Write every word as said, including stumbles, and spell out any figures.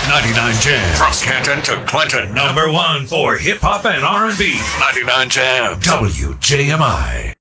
ninety-nine Jam. From Canton to Clinton. Number one for hip hop and R and B. ninety-nine Jam. W J M I.